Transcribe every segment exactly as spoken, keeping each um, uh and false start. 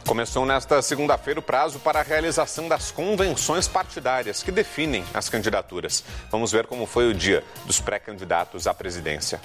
Começou nesta segunda-feira o prazo para a realização das convenções partidárias que definem as candidaturas. Vamos ver como foi o dia dos pré-candidatos à presidência.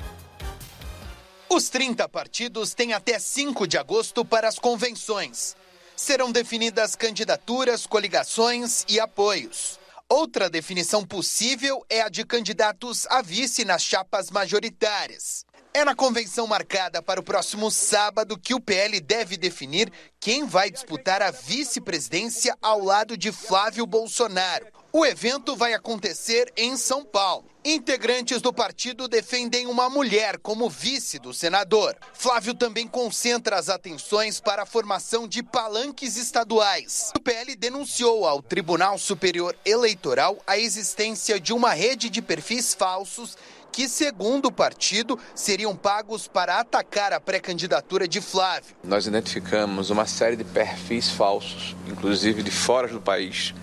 Os trinta partidos têm até cinco de agosto para as convenções. Serão definidas candidaturas, coligações e apoios. Outra definição possível é a de candidatos a vice nas chapas majoritárias. É na convenção marcada para o próximo sábado que o P L deve definir quem vai disputar a vice-presidência ao lado de Flávio Bolsonaro. O evento vai acontecer em São Paulo. Integrantes do partido defendem uma mulher como vice do senador. Flávio também concentra as atenções para a formação de palanques estaduais. O P L denunciou ao Tribunal Superior Eleitoral a existência de uma rede de perfis falsos que, segundo o partido, seriam pagos para atacar a pré-candidatura de Flávio. Nós identificamos uma série de perfis falsos, inclusive de fora do país,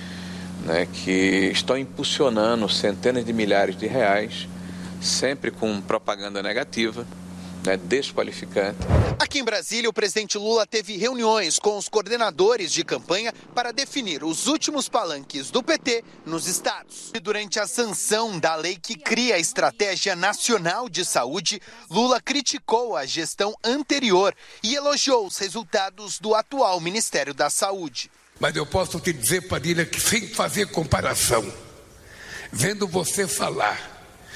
né, que estão impulsionando centenas de milhares de reais, sempre com propaganda negativa, né, desqualificante. Aqui em Brasília, o presidente Lula teve reuniões com os coordenadores de campanha para definir os últimos palanques do P T nos estados. E durante a sanção da lei que cria a Estratégia Nacional de Saúde, Lula criticou a gestão anterior e elogiou os resultados do atual Ministério da Saúde. Mas eu posso te dizer, Padilha, que sem fazer comparação, vendo você falar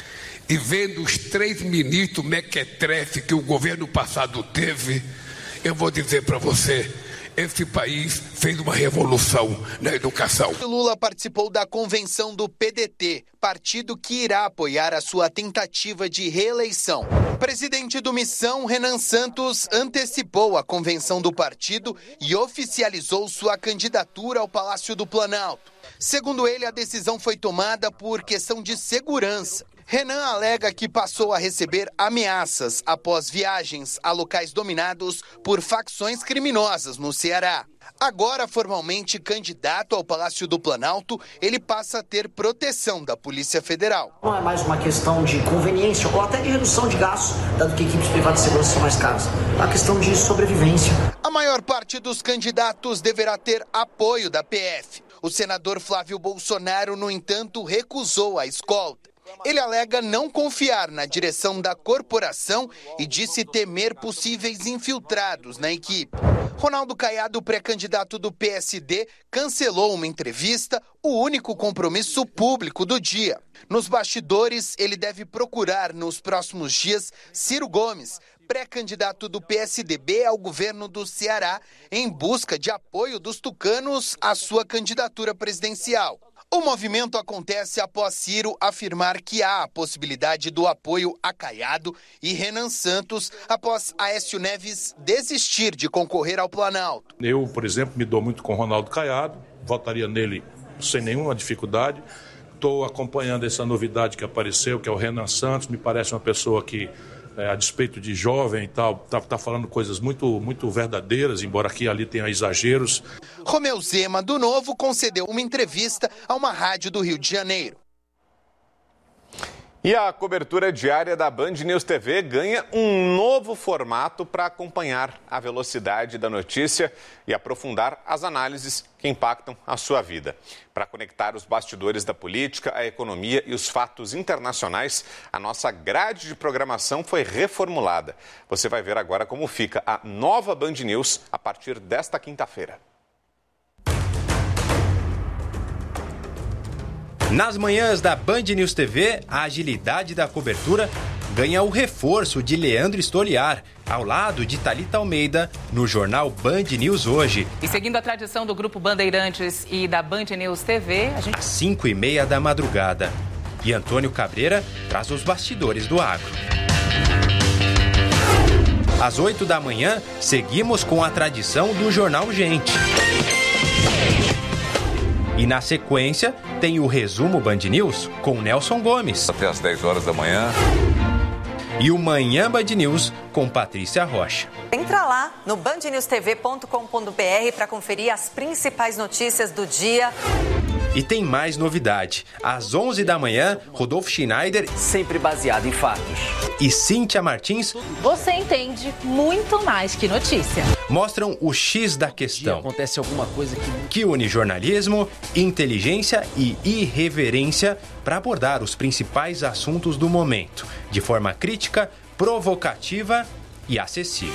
e vendo os três ministros mequetrefe que o governo passado teve, eu vou dizer para você, esse país fez uma revolução na educação. Lula participou da convenção do P D T, partido que irá apoiar a sua tentativa de reeleição. O presidente do Missão, Renan Santos, antecipou a convenção do partido e oficializou sua candidatura ao Palácio do Planalto. Segundo ele, a decisão foi tomada por questão de segurança. Renan alega que passou a receber ameaças após viagens a locais dominados por facções criminosas no Ceará. Agora, formalmente candidato ao Palácio do Planalto, ele passa a ter proteção da Polícia Federal. Não é mais uma questão de conveniência ou até de redução de gastos, dado que equipes privadas de segurança são mais caras. É uma questão de sobrevivência. A maior parte dos candidatos deverá ter apoio da P F. O senador Flávio Bolsonaro, no entanto, recusou a escolta. Ele alega não confiar na direção da corporação e disse temer possíveis infiltrados na equipe. Ronaldo Caiado, pré-candidato do P S D, cancelou uma entrevista, o único compromisso público do dia. Nos bastidores, ele deve procurar nos próximos dias Ciro Gomes, pré-candidato do P S D B ao governo do Ceará, em busca de apoio dos tucanos à sua candidatura presidencial. O movimento acontece após Ciro afirmar que há a possibilidade do apoio a Caiado e Renan Santos após Aécio Neves desistir de concorrer ao Planalto. Eu, por exemplo, me dou muito com Ronaldo Caiado, votaria nele sem nenhuma dificuldade. Estou acompanhando essa novidade que apareceu, que é o Renan Santos, me parece uma pessoa que, é, a despeito de jovem e tal, está tá falando coisas muito, muito verdadeiras, embora aqui e ali tenha exageros. Romeu Zema, do Novo, concedeu uma entrevista a uma rádio do Rio de Janeiro. E a cobertura diária da Band News T V ganha um novo formato para acompanhar a velocidade da notícia e aprofundar as análises que impactam a sua vida. Para conectar os bastidores da política, a economia e os fatos internacionais, a nossa grade de programação foi reformulada. Você vai ver agora como fica a nova Band News a partir desta quinta-feira. Nas manhãs da Band News T V, a agilidade da cobertura ganha o reforço de Leandro Stoliar, ao lado de Thalita Almeida, no jornal Band News Hoje. E seguindo a tradição do Grupo Bandeirantes e da Band News T V, a gente... Às cinco e meia da madrugada. E Antônio Cabreira traz os bastidores do agro. Às oito da manhã, seguimos com a tradição do Jornal Gente. E na sequência, tem o Resumo Band News com Nelson Gomes. Até às dez horas da manhã. E o Manhã Band News com Patrícia Rocha. Entra lá no band news t v ponto com ponto b r para conferir as principais notícias do dia. E tem mais novidade. Às onze da manhã, Rodolfo Schneider, sempre baseado em fatos, e Cíntia Martins, você entende muito mais que notícia, mostram o X da questão. Acontece alguma coisa que... que une jornalismo, inteligência e irreverência para abordar os principais assuntos do momento, de forma crítica, provocativa e acessível.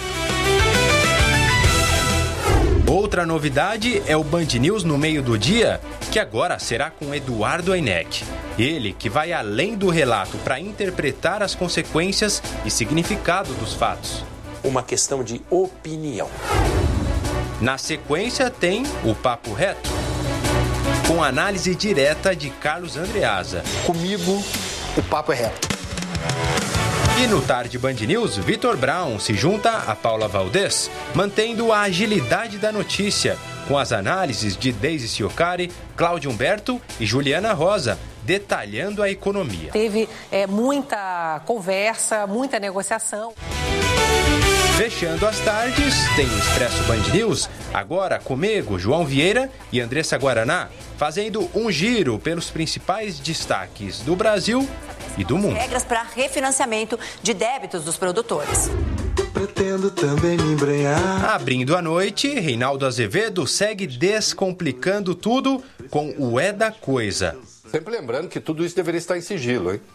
Outra novidade é o Band News no meio do dia, que agora será com Eduardo Heineck. Ele que vai além do relato para interpretar as consequências e significado dos fatos. Uma questão de opinião. Na sequência tem o Papo Reto, com análise direta de Carlos Andreasa. Comigo, o papo é reto. E no Tarde Band News, Vitor Brown se junta a Paula Valdez, mantendo a agilidade da notícia, com as análises de Deise Ciocari, Cláudio Humberto e Juliana Rosa, detalhando a economia. Teve é, muita conversa, muita negociação. Fechando as tardes, tem o Expresso Band News, agora comigo, João Vieira e Andressa Guaraná, fazendo um giro pelos principais destaques do Brasil e do mundo. Regras para refinanciamento de débitos dos produtores. Pretendo também me embrenhar. Abrindo a noite, Reinaldo Azevedo segue descomplicando tudo com o É da Coisa. Sempre lembrando que tudo isso deveria estar em sigilo, hein?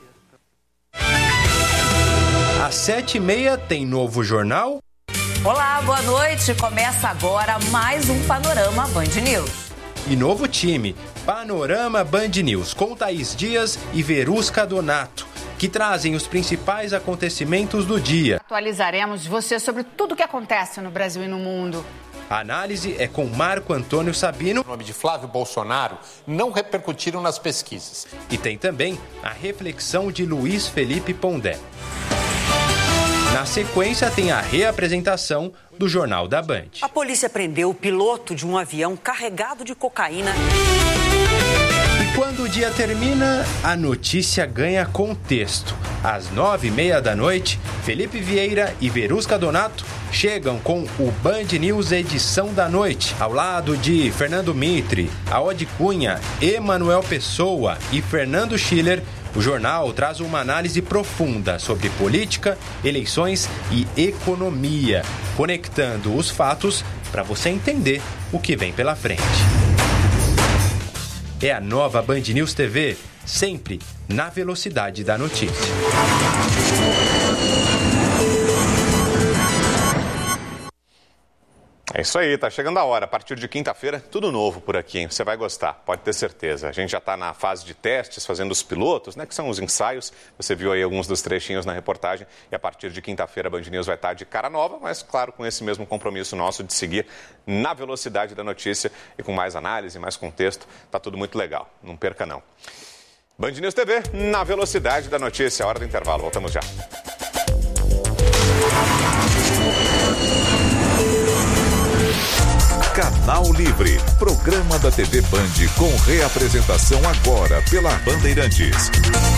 Às sete e meia tem novo jornal. Olá, boa noite. Começa agora mais um Panorama Band News. E novo time, Panorama Band News, com Thaís Dias e Verusca Donato, que trazem os principais acontecimentos do dia. Atualizaremos você sobre tudo o que acontece no Brasil e no mundo. A análise é com Marco Antônio Sabino. O nome de Flávio Bolsonaro não repercutiram nas pesquisas. E tem também a reflexão de Luiz Felipe Pondé. Na sequência, tem a reapresentação do Jornal da Band. A polícia prendeu o piloto de um avião carregado de cocaína. E quando o dia termina, a notícia ganha contexto. Às nove e meia da noite, Felipe Vieira e Verusca Donato chegam com o Band News Edição da Noite, ao lado de Fernando Mitre, Aode Cunha, Emanuel Pessoa e Fernando Schiller. O jornal traz uma análise profunda sobre política, eleições e economia, conectando os fatos para você entender o que vem pela frente. É a nova Band News T V, sempre na velocidade da notícia. É isso aí, tá chegando a hora. A partir de quinta-feira, tudo novo por aqui, hein? Você vai gostar, pode ter certeza. A gente já está na fase de testes, fazendo os pilotos, né? Que são os ensaios. Você viu aí alguns dos trechinhos na reportagem. E a partir de quinta-feira, a Band News vai estar de cara nova, mas claro, com esse mesmo compromisso nosso de seguir na velocidade da notícia e com mais análise, mais contexto. Tá tudo muito legal. Não perca, não. Band News T V, na velocidade da notícia. Hora do intervalo. Voltamos já. Canal Livre, programa da T V Band com reapresentação agora pela Bandeirantes.